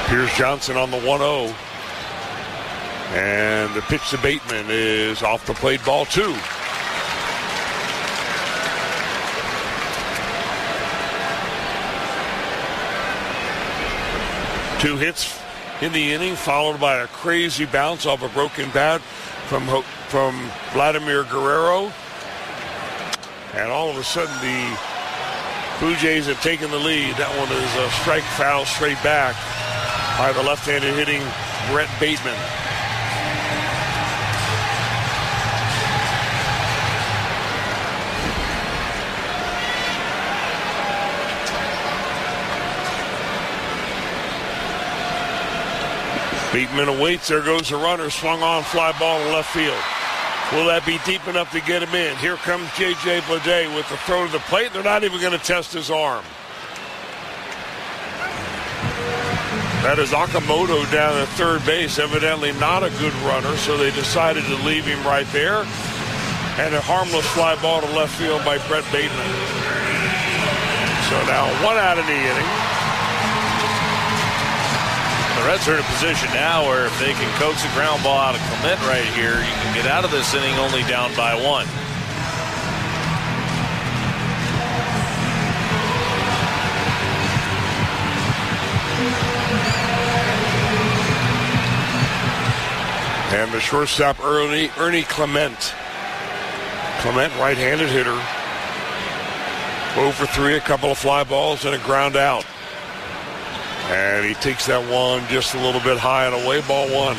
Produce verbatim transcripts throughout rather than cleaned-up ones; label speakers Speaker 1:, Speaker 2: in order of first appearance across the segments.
Speaker 1: Here's Johnson on the one oh. And the pitch to Bateman is off the plate, ball two. Two hits in the inning, followed by a crazy bounce off a broken bat from, from Vladimir Guerrero. And all of a sudden, the Blue Jays have taken the lead. That one is a strike foul straight back by the left-handed hitting Brett Bateman. Bateman awaits. There goes the runner. Swung on, fly ball to left field. Will that be deep enough to get him in? Here comes J J Bleday with the throw to the plate. They're not even going to test his arm. That is Okamoto down at third base. Evidently not a good runner, so they decided to leave him right there. And a harmless fly ball to left field by Brett Bateman. So now one out of the inning.
Speaker 2: The Reds are in a position now where if they can coax a ground ball out of Clement right here, you can get out of this inning only down by one.
Speaker 1: And the shortstop, Ernie, Ernie Clement. Clement, right-handed hitter. oh for three, a couple of fly balls and a ground out. And he takes that one just a little bit high and away, ball one.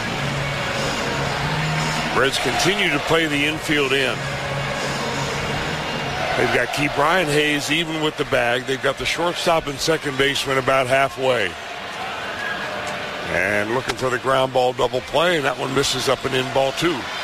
Speaker 1: Reds continue to play the infield in. They've got Ke'Bryan Hayes even with the bag. They've got the shortstop and second baseman about halfway. And looking for the ground ball double play, and that one misses up and in, ball two.